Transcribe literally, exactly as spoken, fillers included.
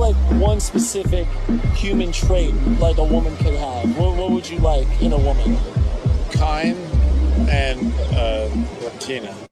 like one specific human trait like a woman could have? What, what would you like in a woman? Kind and uh, Latina.